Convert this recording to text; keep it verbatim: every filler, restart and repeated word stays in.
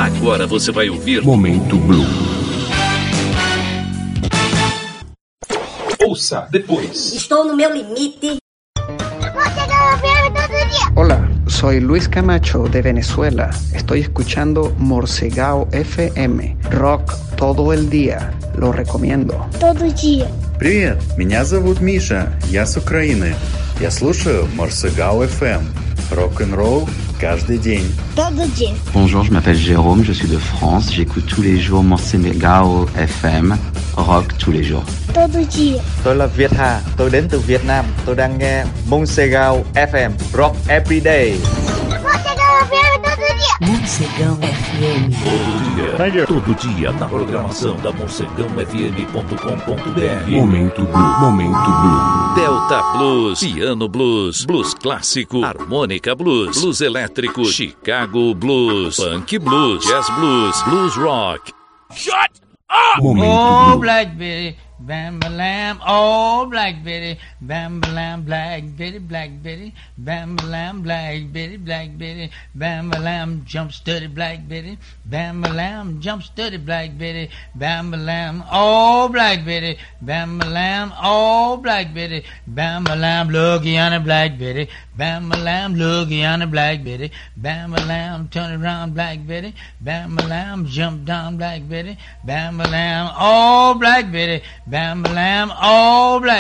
Agora você vai ouvir Momento Blue. Ouça depois. Estou no meu limite. Hola, soy Luis Camacho de Venezuela. Estoy escuchando Morcegao F M. Rock todo el día. Lo recomiendo. Todo dia. Привет, меня зовут Миша. Я с Украины. Я слушаю Morcegao эф эм. Рок-н-ролл каждый день. Todo dia. Bonjour, je m'appelle Jérôme, je suis de France. J'écoute tous les jours Morcegao F M. Rock tous les jours. Todo dia. Tôi là Việt Hà, tôi đến từ Việt Nam. Tôi đang nghe Morcegao ép em, Rock Every Day. Morcegão F M. Todo dia, todo dia na programação da morcegão f m ponto com ponto b r. Momento Blue. Momento Blue. Delta Blues, Piano Blues, Blues Clássico, Harmônica Blues, Blues Elétrico, Chicago Blues, Punk Blues, Jazz Blues, Blues Rock. Shut up! Momento Oh, Blue. Black Betty, bam ba lam. Oh, Black Betty, bam ba lam. Black Betty, Black Betty, bam ba lam. Black Betty, Black Betty, bam ba lam. Jump steady, Black Betty, bam ba lam. Jump steady, Black Betty, bam ba lam. Oh, Black Betty, bam ba lam. Oh, Black Betty, bam ba lam. Looky on it, Black Betty, bam ba lam. Looky on it, Black Betty, bam ba lam. Turn around, Black Betty, bam ba lam. Jump down, Black Betty, bam ba lam. Oh, Black Betty, bam ba lam. Oh, Black